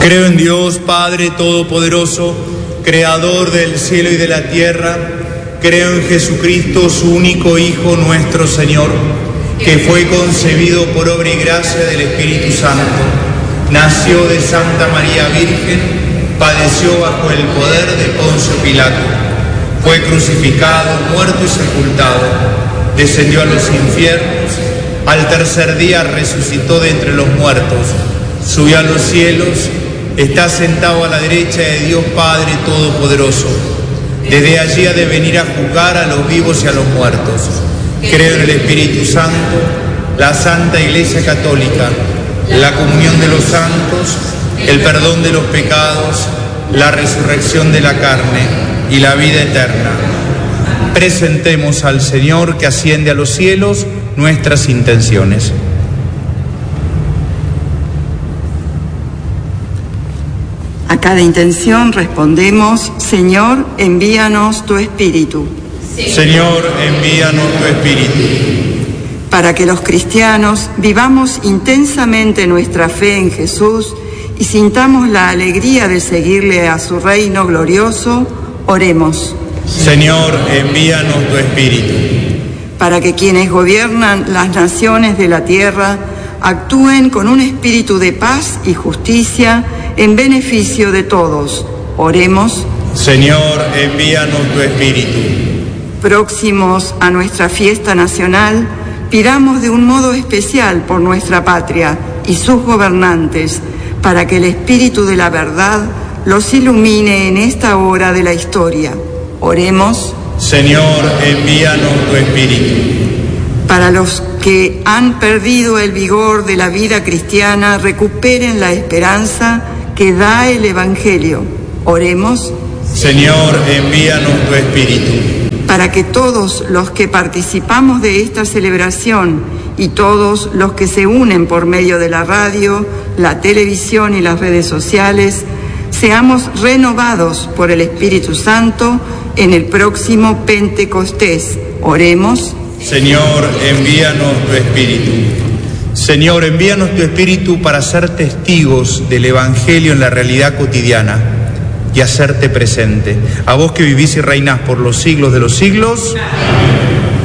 Creo en Dios, Padre Todopoderoso, Creador del cielo y de la tierra. Creo en Jesucristo, su único Hijo, nuestro Señor, que fue concebido por obra y gracia del Espíritu Santo. Nació de Santa María Virgen, padeció bajo el poder de Poncio Pilato. Fue crucificado, muerto y sepultado. Descendió a los infiernos. Al tercer día resucitó de entre los muertos. Subió a los cielos. Está sentado a la derecha de Dios Padre Todopoderoso. Desde allí ha de venir a juzgar a los vivos y a los muertos. Creo en el Espíritu Santo, la Santa Iglesia Católica, la comunión de los santos, el perdón de los pecados, la resurrección de la carne y la vida eterna. Presentemos al Señor, que asciende a los cielos, nuestras intenciones. A cada intención respondemos: Señor, envíanos tu Espíritu. Señor, envíanos tu Espíritu. Para que los cristianos vivamos intensamente nuestra fe en Jesús y sintamos la alegría de seguirle a su reino glorioso, oremos. Señor, envíanos tu Espíritu. Para que quienes gobiernan las naciones de la tierra actúen con un espíritu de paz y justicia en beneficio de todos, oremos. Señor, envíanos tu Espíritu. Próximos a nuestra fiesta nacional, pidamos de un modo especial por nuestra patria y sus gobernantes, para que el Espíritu de la verdad los ilumine en esta hora de la historia. Oremos. Señor, envíanos tu Espíritu. Para los que han perdido el vigor de la vida cristiana, recuperen la esperanza que da el Evangelio. Oremos. Señor, envíanos tu Espíritu. Para que todos los que participamos de esta celebración y todos los que se unen por medio de la radio, la televisión y las redes sociales, seamos renovados por el Espíritu Santo en el próximo Pentecostés. Oremos. Señor, envíanos tu Espíritu. Señor, envíanos tu Espíritu para ser testigos del Evangelio en la realidad cotidiana y hacerte presente. A vos que vivís y reinás por los siglos de los siglos. Amén.